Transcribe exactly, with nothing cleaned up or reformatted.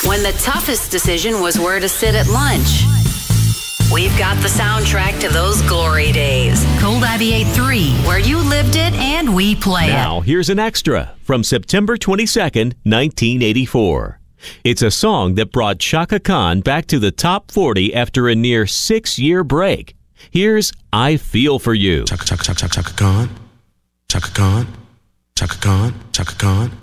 when the toughest decision was where to sit at lunch. We've got the soundtrack to those glory days. Cold Aviate three, where you lived it and we play now, it. Now, here's an extra from September twenty-second, nineteen eighty-four. It's a song that brought Chaka Khan back to the top forty after a near six-year break. Here's I Feel For You. Chaka, Chaka, Chaka, Chaka Khan. Chaka Khan. Chaka Khan. Chaka Khan.